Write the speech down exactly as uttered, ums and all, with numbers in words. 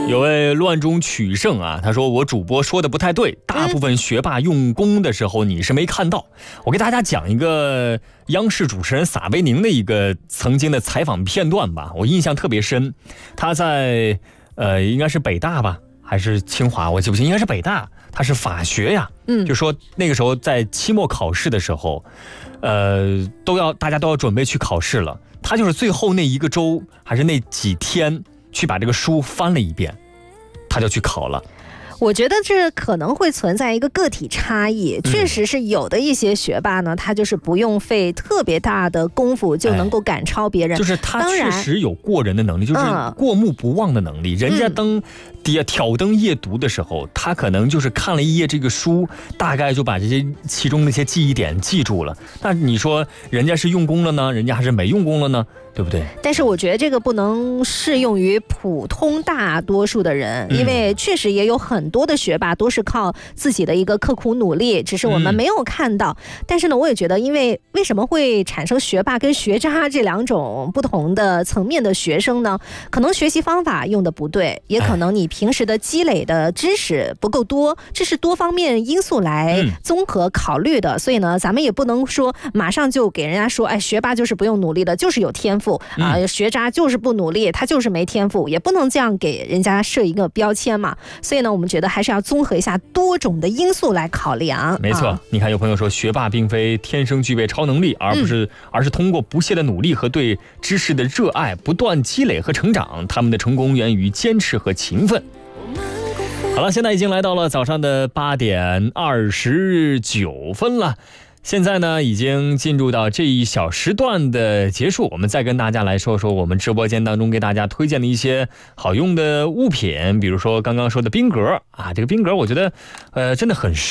有位乱中取胜啊，他说我主播说的不太对，大部分学霸用功的时候你是没看到。我给大家讲一个央视主持人撒贝宁的一个曾经的采访片段吧，我印象特别深。他在呃应该是北大吧还是清华，我记不清，应该是北大，他是法学呀。嗯，就说那个时候在期末考试的时候，呃都要大家都要准备去考试了，他就是最后那一个周还是那几天去把这个书翻了一遍，他就去考了。 我觉得这可能会存在一个个体差异，确实是有的一些学霸呢，他就是不用费特别大的功夫就能够赶超别人， 哎、就是他确实有过人的能力，就是过目不忘的能力。嗯、人家登底挑灯夜读的时候，他可能就是看了一页这个书，大概就把这些其中那些记忆点记住了。那你说人家是用功了呢，人家还是没用功了呢？对不对？ 但是我觉得这个不能适用于普通大多数的人，因为确实也有很多的学霸都是靠自己的一个刻苦努力，只是我们没有看到。嗯、但是呢，我也觉得，因为为什么会产生学霸跟学渣这两种不同的层面的学生呢？可能学习方法用的不对，也可能你平时的积累的知识不够多，这是多方面因素来综合考虑的。嗯、所以呢，咱们也不能说马上就给人家说，哎，学霸就是不用努力的，就是有天赋。啊、呃，学渣就是不努力，他就是没天赋，也不能这样给人家设一个标签嘛。所以呢，我们觉得还是要综合一下多种的因素来考量。 没错， 啊、 你看有朋友说，学霸并非天生具备超能力，而不是，嗯、而是通过不懈的努力和对知识的热爱，不断积累和成长。他们的成功源于坚持和勤奋。好了，现在已经来到了早上的八点二十九分了。现在呢，已经进入到这一小时段的结束，我们再跟大家来说说我们直播间当中给大家推荐的一些好用的物品，比如说刚刚说的冰格啊，这个冰格我觉得，呃，真的很